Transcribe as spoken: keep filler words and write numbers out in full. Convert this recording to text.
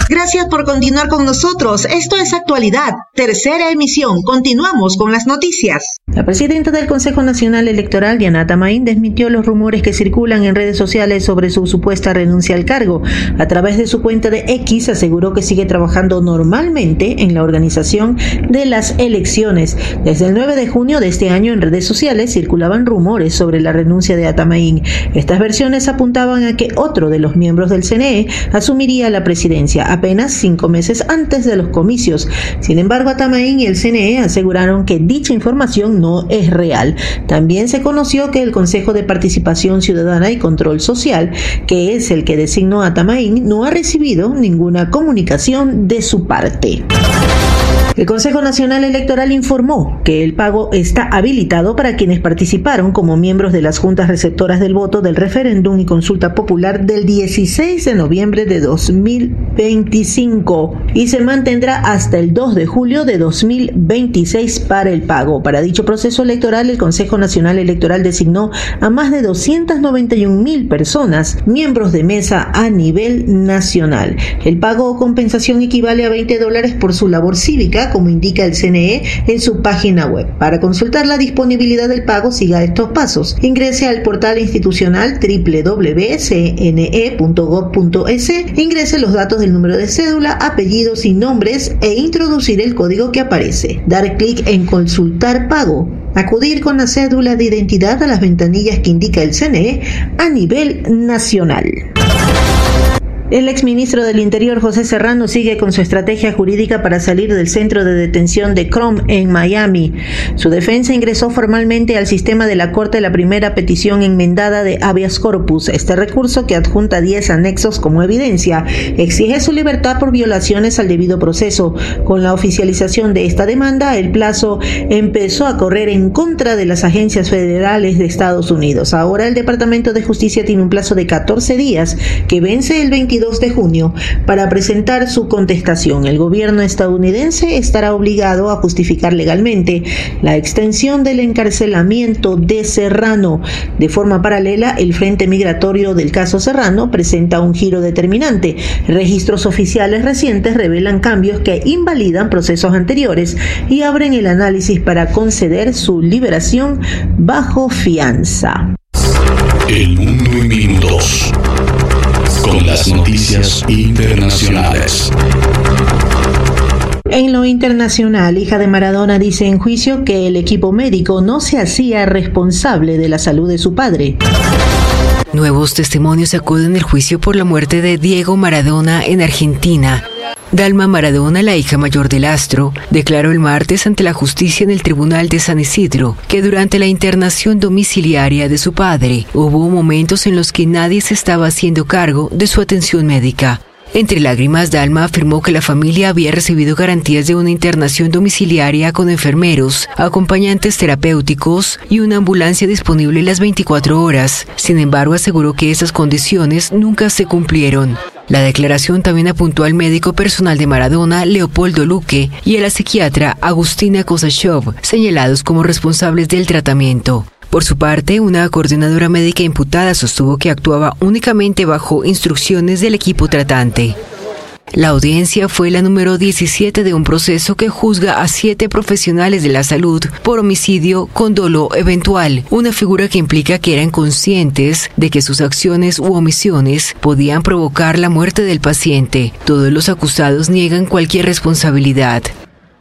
Gracias por continuar con nosotros. Esto es Actualidad, tercera emisión. Continuamos con las noticias. La presidenta del Consejo Nacional Electoral, Diana Atamaín, desmintió los rumores que circulan en redes sociales sobre su supuesta renuncia al cargo. A través de su cuenta de X aseguró que sigue trabajando normalmente en la organización de las elecciones. Desde el nueve de junio de este año en redes sociales circulaban rumores sobre la renuncia de Atamaín. Estas versiones apuntaban a que otro de los miembros del C N E asumiría la presidencia apenas cinco meses antes de los comicios. Sin embargo, Atamaín y el C N E aseguraron que dicha información no es real. También se conoció que el Consejo de Participación Ciudadana y Control Social, que es el que designó a Atamaín, no ha recibido ninguna comunicación de su parte. El Consejo Nacional Electoral informó que el pago está habilitado para quienes participaron como miembros de las juntas receptoras del voto del referéndum y consulta popular del dieciséis de noviembre de dos mil veinticinco y se mantendrá hasta el dos de julio de dos mil veintiséis para el pago. Para dicho proceso electoral, el Consejo Nacional Electoral designó a más de doscientas noventa y un mil personas, miembros de mesa a nivel nacional. El pago o compensación equivale a veinte dólares por su labor cívica, como indica el C N E en su página web. Para consultar la disponibilidad del pago, siga estos pasos. Ingrese al portal institucional doble u doble u doble u punto c n e punto gov punto es, ingrese los datos del número de cédula, apellidos y nombres e introducir el código que aparece. Dar clic en consultar pago. Acudir con la cédula de identidad a las ventanillas que indica el C N E a nivel nacional. El exministro del Interior, José Serrano, sigue con su estrategia jurídica para salir del centro de detención de Crom en Miami. Su defensa ingresó formalmente al sistema de la Corte la primera petición enmendada de habeas corpus. Este recurso, que adjunta diez anexos como evidencia, exige su libertad por violaciones al debido proceso. Con la oficialización de esta demanda, el plazo empezó a correr en contra de las agencias federales de Estados Unidos. Ahora el Departamento de Justicia tiene un plazo de catorce días que vence el veintidós de junio para presentar su contestación. El gobierno estadounidense estará obligado a justificar legalmente la extensión del encarcelamiento de Serrano. De forma paralela, el Frente Migratorio del caso Serrano presenta un giro determinante. Registros oficiales recientes revelan cambios que invalidan procesos anteriores y abren el análisis para conceder su liberación bajo fianza. El mundo en minutos. Con las noticias internacionales. En lo internacional, hija de Maradona dice en juicio que el equipo médico no se hacía responsable de la salud de su padre. Nuevos testimonios acuden al juicio por la muerte de Diego Maradona en Argentina. Dalma Maradona, la hija mayor del astro, declaró el martes ante la justicia en el Tribunal de San Isidro que durante la internación domiciliaria de su padre hubo momentos en los que nadie se estaba haciendo cargo de su atención médica. Entre lágrimas, Dalma afirmó que la familia había recibido garantías de una internación domiciliaria con enfermeros, acompañantes terapéuticos y una ambulancia disponible las veinticuatro horas. Sin embargo, aseguró que esas condiciones nunca se cumplieron. La declaración también apuntó al médico personal de Maradona, Leopoldo Luque, y a la psiquiatra Agustina Kosachov, señalados como responsables del tratamiento. Por su parte, una coordinadora médica imputada sostuvo que actuaba únicamente bajo instrucciones del equipo tratante. La audiencia fue la número diecisiete de un proceso que juzga a siete profesionales de la salud por homicidio con dolo eventual, una figura que implica que eran conscientes de que sus acciones u omisiones podían provocar la muerte del paciente. Todos los acusados niegan cualquier responsabilidad.